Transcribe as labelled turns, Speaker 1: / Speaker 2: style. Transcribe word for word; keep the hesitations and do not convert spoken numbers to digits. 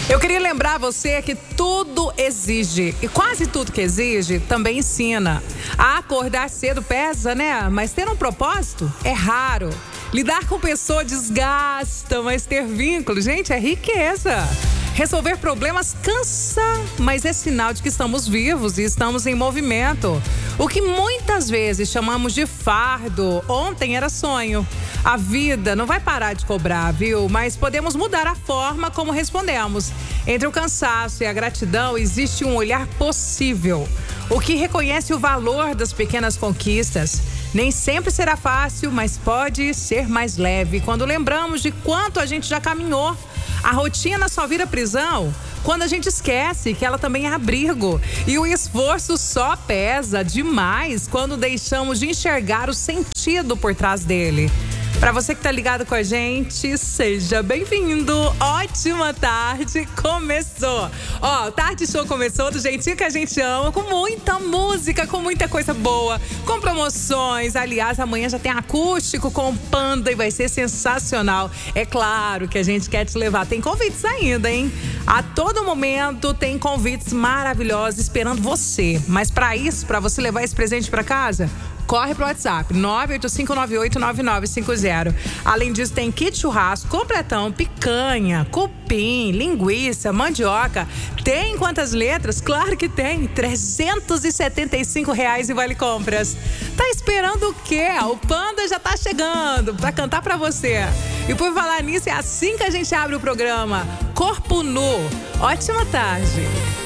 Speaker 1: Eu queria lembrar você que tudo exige, e quase tudo que exige também ensina. A acordar cedo pesa, né? Mas ter um propósito é raro. Lidar com pessoa desgasta, mas ter vínculo, gente, é riqueza. Resolver problemas cansa, mas é sinal de que estamos vivos e estamos em movimento. O que muitas vezes chamamos de fardo, ontem era sonho. A vida não vai parar de cobrar, viu? Mas podemos mudar a forma como respondemos. Entre o cansaço e a gratidão existe um olhar possível, o que reconhece o valor das pequenas conquistas. Nem sempre será fácil, mas pode ser mais leve quando lembramos de quanto a gente já caminhou. A rotina só vira prisão quando a gente esquece que ela também é abrigo. E o esforço só pesa demais quando deixamos de enxergar o sentido por trás dele. Para você que tá ligado com a gente, seja bem-vindo. Ótima tarde, começou. Ó, o Tarde Show começou do jeitinho que a gente ama, com muita música, com muita coisa boa, com promoções. Aliás, amanhã já tem acústico com o Panda e vai ser sensacional. É claro que a gente quer te levar. Tem convites ainda, hein? A todo momento tem convites maravilhosos esperando você. Mas para isso, para você levar esse presente para casa, corre pro WhatsApp, nove oito cinco nove oito nove nove cinco zero. Além disso, tem kit churrasco, completão, picanha, cupim, linguiça, mandioca. Tem quantas letras? Claro que tem. trezentos e setenta e cinco reais e vale compras. Tá esperando o quê? O Panda já tá chegando pra cantar pra você. E por falar nisso, é assim que a gente abre o programa. Corpo Nu. Ótima tarde.